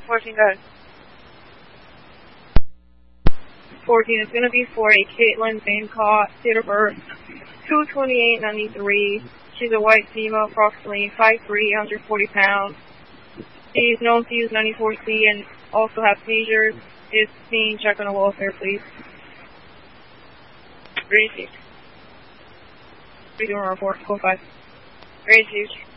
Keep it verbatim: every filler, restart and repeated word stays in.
fourteen, go ahead. fourteen is going to be for a Caitlin Bancott, date of birth two twenty-eight ninety-three. She's a white female, approximately five three, one hundred forty pounds. She's known to use ninety-four C and also have seizures. Is being checked on a welfare, please. Received. Three doing report, code five. Received.